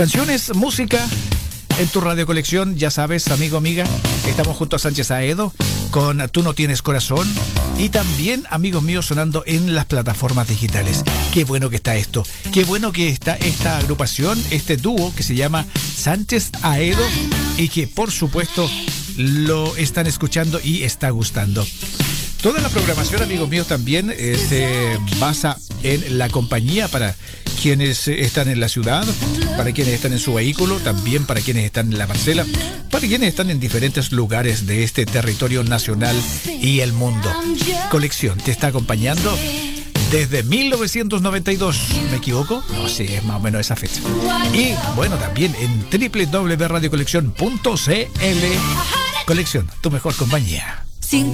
Canciones, música en tu Radio Colección, ya sabes, amigo, amiga, estamos junto a Sánchez Aedo con Tú no tienes corazón y también, amigos míos, sonando en las plataformas digitales. Qué bueno que está esto, qué bueno que está esta agrupación, este dúo que se llama Sánchez Aedo y que por supuesto lo están escuchando y está gustando. Toda la programación, amigos míos, también se basa en la compañía para quienes están en la ciudad, para quienes están en su vehículo, también para quienes están en la parcela, para quienes están en diferentes lugares de este territorio nacional y el mundo. Colección te está acompañando desde 1992, ¿me equivoco? No, sí, es más o menos esa fecha. Y bueno, también en www.radiocoleccion.cl. Colección, tu mejor compañía.